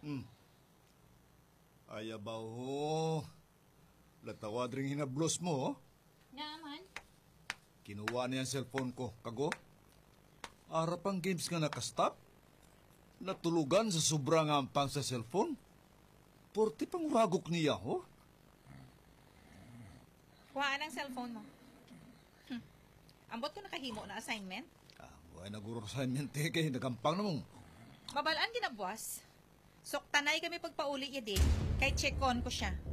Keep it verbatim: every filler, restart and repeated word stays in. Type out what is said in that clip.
Hmm. Ayabaw ho. Latawad rin hinablos mo, oh. Nga man. Kinuha niya ang cellphone ko. Kago? Arap ang games nga nakastop. Natulugan sa sobrang ampang sa cellphone. Porti pang ragok niya, ho. Kuhaan ang cellphone mo. Hm. Ambot ko nakahimo na assignment. Ah, buhay na guro assignment eh, kaya nagampang na mong. Mabalaan ginabuas. Sok tanay kami pagpauli iya di. Kay check on ko siya.